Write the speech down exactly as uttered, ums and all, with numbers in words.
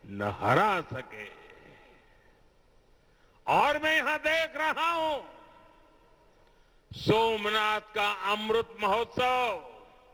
न हरा सके। और मैं यहां देख रहा हूं सोमनाथ का अमृत महोत्सव